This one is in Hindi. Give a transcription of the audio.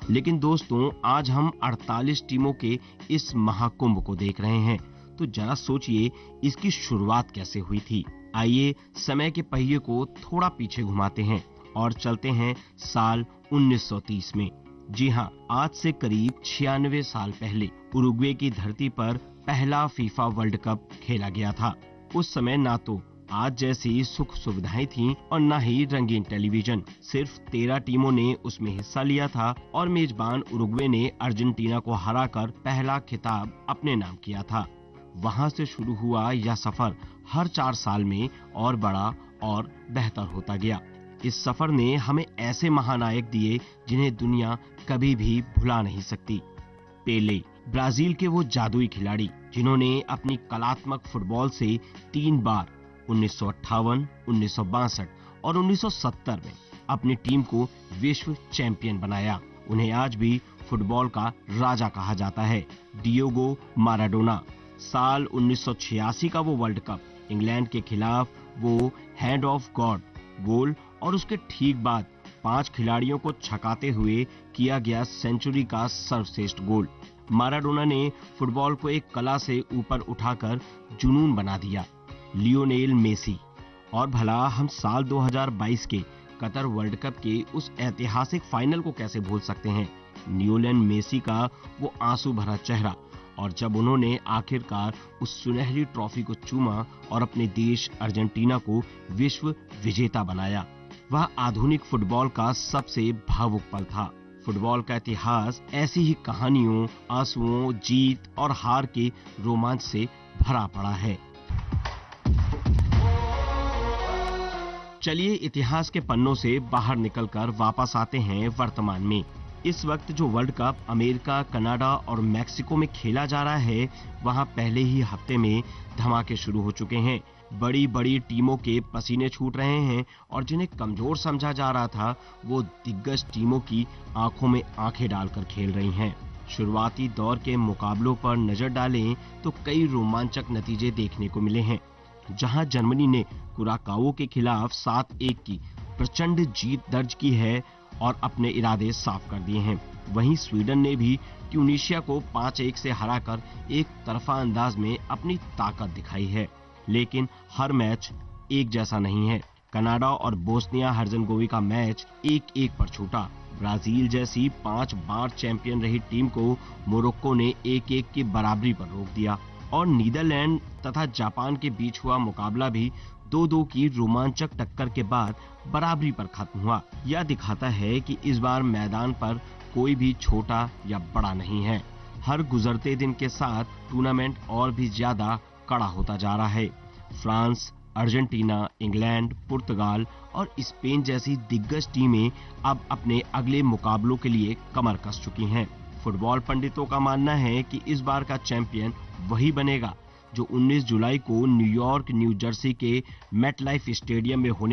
लेकिन दोस्तों, आज हम 48 टीमों के इस महाकुंभ को देख रहे हैं। तो जरा सोचिए, इसकी शुरुआत कैसे हुई थी। आइए समय के पहिए को थोड़ा पीछे घुमाते हैं और चलते हैं साल 1930 में। जी हाँ, आज से करीब 96 साल पहले उरुग्वे की धरती पर पहला फीफा वर्ल्ड कप खेला गया था। उस समय ना तो आज जैसी सुख सुविधाएं थीं और न ही रंगीन टेलीविजन। सिर्फ 13 टीमों ने उसमें हिस्सा लिया था और मेजबान उरुग्वे ने अर्जेंटीना को हराकर पहला खिताब अपने नाम किया था। वहां से शुरू हुआ यह सफर हर 4 साल में और बड़ा और बेहतर होता गया। इस सफर ने हमें ऐसे महानायक दिए जिन्हें दुनिया कभी भी भुला नहीं सकती। पेले, ब्राजील के वो जादुई खिलाड़ी जिन्होंने अपनी कलात्मक फुटबॉल से 3 बार 1958, 1962 और 1970 में अपनी टीम को विश्व चैंपियन बनाया। उन्हें आज भी फुटबॉल का राजा कहा जाता है। डिएगो माराडोना, साल 1986 का वो वर्ल्ड कप, इंग्लैंड के खिलाफ वो हैंड ऑफ गॉड गोल और उसके ठीक बाद 5 खिलाड़ियों को छकाते हुए किया गया सेंचुरी का सर्वश्रेष्ठ गोल। माराडोना ने फुटबॉल को एक कला से ऊपर उठाकर जुनून बना दिया। लियोनेल मेसी, और भला हम साल 2022 के कतर वर्ल्ड कप के उस ऐतिहासिक फाइनल को कैसे भूल सकते हैं। लियोनेल मेसी का वो आंसू भरा चेहरा, और जब उन्होंने आखिरकार उस सुनहरी ट्रॉफी को चूमा और अपने देश अर्जेंटीना को विश्व विजेता बनाया, वह आधुनिक फुटबॉल का सबसे भावुक पल था। फुटबॉल का इतिहास ऐसी ही कहानियों, आंसुओं, जीत और हार के रोमांच से भरा पड़ा है। चलिए इतिहास के पन्नों से बाहर निकलकर वापस आते हैं वर्तमान में। इस वक्त जो वर्ल्ड कप अमेरिका, कनाडा और मैक्सिको में खेला जा रहा है, वहां पहले ही हफ्ते में धमाके शुरू हो चुके हैं। बड़ी बड़ी टीमों के पसीने छूट रहे हैं और जिन्हें कमजोर समझा जा रहा था, वो दिग्गज टीमों की आंखों में आंखें डालकर खेल रही हैं। शुरुआती दौर के मुकाबलों पर नजर डालें तो कई रोमांचक नतीजे देखने को मिले हैं। जहां जर्मनी ने कुराकाओ के खिलाफ 7-1 की प्रचंड जीत दर्ज की है और अपने इरादे साफ कर दिए हैं, वहीं स्वीडन ने भी ट्यूनीशिया को 5-1 से हराकर एक तरफा अंदाज में अपनी ताकत दिखाई है। लेकिन हर मैच एक जैसा नहीं है। कनाडा और बोस्निया हर्जनगोवी का मैच 1-1 पर छूटा। ब्राजील जैसी 5 बार चैंपियन रही टीम को मोरक्को ने 1-1 की बराबरी पर रोक दिया और नीदरलैंड तथा जापान के बीच हुआ मुकाबला भी 2-2 की रोमांचक टक्कर के बाद बराबरी पर खत्म हुआ। यह दिखाता है कि इस बार मैदान पर कोई भी छोटा या बड़ा नहीं है। हर गुजरते दिन के साथ टूर्नामेंट और भी ज्यादा कड़ा होता जा रहा है। फ्रांस, अर्जेंटीना, इंग्लैंड, पुर्तगाल और स्पेन जैसी दिग्गज टीमें अब अपने अगले मुकाबलों के लिए कमर कस चुकी हैं। फुटबॉल पंडितों का मानना है कि इस बार का चैंपियन वही बनेगा जो 19 जुलाई को न्यूयॉर्क, न्यू जर्सी के मेटलाइफ स्टेडियम में होने